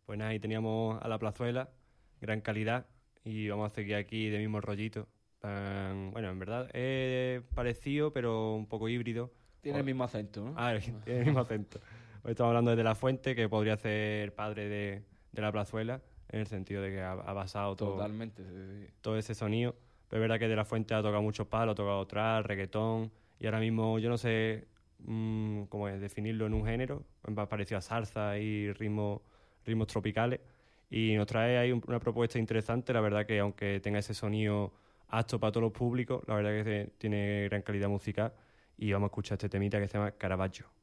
Pues nada, ahí teníamos a La Plazuela, gran calidad, y vamos a seguir aquí de mismo rollito. Bueno, en verdad es parecido, pero un poco híbrido. Tiene el mismo acento, ¿no? Tiene el mismo acento. Hoy estamos hablando de De La Fuente, que podría ser padre de La Plazuela, en el sentido de que ha basado Totalmente, sí, sí. todo ese sonido. Pero es verdad que De La Fuente ha tocado muchos palos, ha tocado trap, reggaetón, y ahora mismo yo no sé cómo es definirlo en un género, más parecido a salsa y ritmos tropicales. Y nos trae ahí una propuesta interesante, la verdad que aunque tenga ese sonido apto para todos los públicos, la verdad que tiene gran calidad musical. Y vamos a escuchar este temita que se llama Caravaggio.